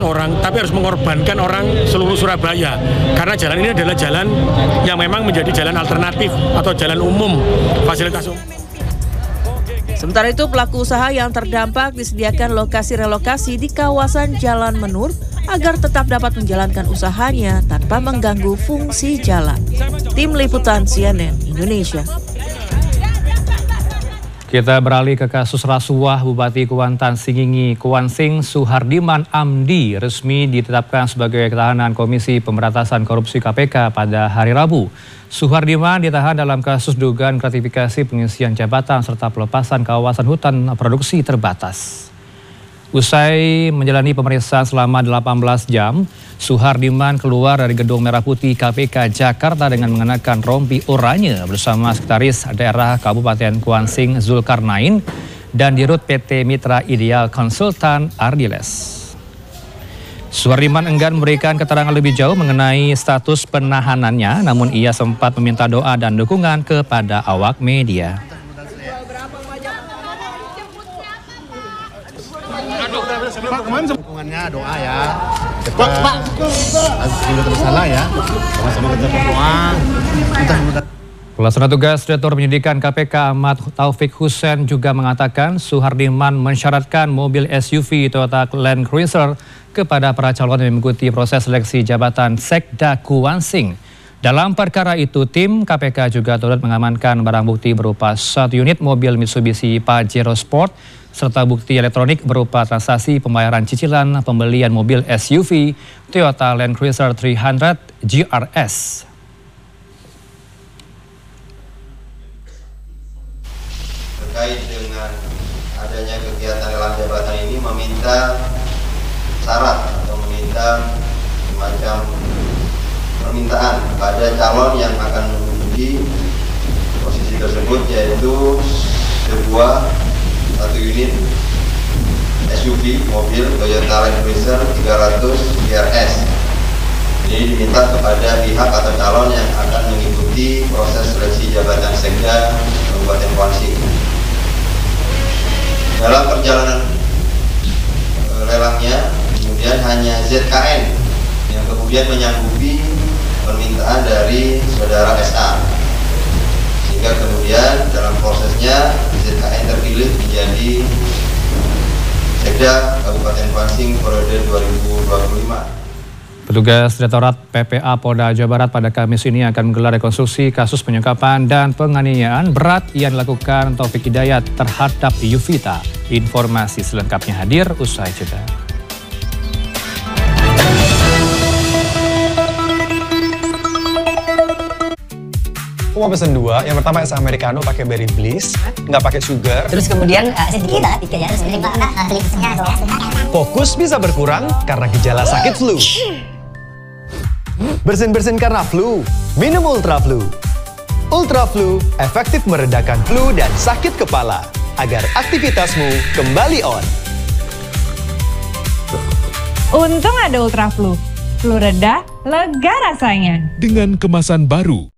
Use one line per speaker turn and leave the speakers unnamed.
orang, tapi harus mengorbankan orang seluruh Surabaya karena jalan ini adalah jalan yang memang menjadi jalan alternatif atau jalan umum, fasilitas umum.
Sementara itu pelaku usaha yang terdampak disediakan lokasi relokasi di kawasan Jalan Menur agar tetap dapat menjalankan usahanya tanpa mengganggu fungsi jalan. Tim Liputan CNN Indonesia.
Kita beralih ke kasus rasuah Bupati Kuantan Singingi Kuansing Suhardiman Amdi resmi ditetapkan sebagai tahanan Komisi Pemberantasan Korupsi KPK pada hari Rabu. Suhardiman ditahan dalam kasus dugaan gratifikasi pengisian jabatan serta pelepasan kawasan hutan produksi terbatas. Usai menjalani pemeriksaan selama 18 jam, Suhardiman keluar dari Gedung Merah Putih KPK Jakarta dengan mengenakan rompi oranye bersama Sekretaris Daerah Kabupaten Kuansing Zulkarnain dan Dirut PT Mitra Ideal Konsultan Ardiles. Suhardiman enggan memberikan keterangan lebih jauh mengenai status penahanannya, namun ia sempat meminta doa dan dukungan kepada awak media.
Dukungannya doa ya. Cepat sudah tersalah ya. Sama-sama kita berdoa.
Pelaksana tugas Direktur Penyidikan KPK Ahmad Taufik Hussein juga mengatakan Suhardiman mensyaratkan mobil SUV Toyota Land Cruiser kepada para calon yang mengikuti proses seleksi jabatan Sekda Kuansing. Dalam perkara itu, tim KPK juga turut mengamankan barang bukti berupa 1 unit mobil Mitsubishi Pajero Sport serta bukti elektronik berupa transaksi pembayaran cicilan pembelian mobil SUV Toyota Land Cruiser 300 GRS.
Terkait dengan adanya kegiatan lelang jabatan ini meminta syarat atau meminta semacam permintaan kepada calon yang akan menduduki posisi tersebut, yaitu sebuah 1 unit SUV mobil Toyota Land Cruiser 300 GRS. Ini diminta kepada pihak atau calon yang akan mengikuti proses seleksi jabatan Sekda Kabupaten Kuansing. Dalam perjalanan lelangnya, kemudian hanya ZKN yang kemudian menyanggupi permintaan dari saudara SA, sehingga kemudian dalam prosesnya ZKN terpilih menjadi Sekda Kabupaten Kuansing periode 2025.
Petugas Direktorat PPA Polda Jawa Barat pada Kamis ini akan menggelar rekonstruksi kasus penyekapan dan penganiayaan berat yang dilakukan Taufik Hidayat terhadap Yuvita. Informasi selengkapnya hadir usai jeda.
Aku mau pesen 2, yang pertama es americano pakai berry bliss, nggak pakai sugar.
Terus kemudian sedikit ya, terus
Fokus bisa berkurang karena gejala sakit flu. Bersin-bersin karena flu, minum Ultra Flu. Ultra Flu efektif meredakan flu dan sakit kepala agar aktivitasmu kembali on.
Untung ada Ultra Flu. Flu reda, lega rasanya.
Dengan kemasan baru,